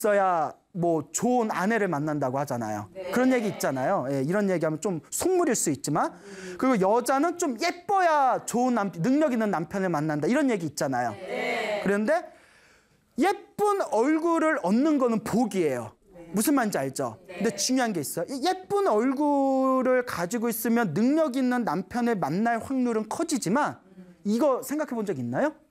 있어야 뭐 좋은 아내를 만난다고 하잖아요. 네. 그런 얘기 있잖아요. 예, 이런 얘기하면 좀 속물일 수 있지만 그리고 여자는 좀 예뻐야 좋은 능력 있는 남편을 만난다. 이런 얘기 있잖아요. 네. 그런데 예쁜 얼굴을 얻는 거는 복이에요. 무슨 말인지 알죠? 근데 중요한 게 있어요. 예쁜 얼굴을 가지고 있으면 능력 있는 남편을 만날 확률은 커지지만 이거 생각해 본 적 있나요?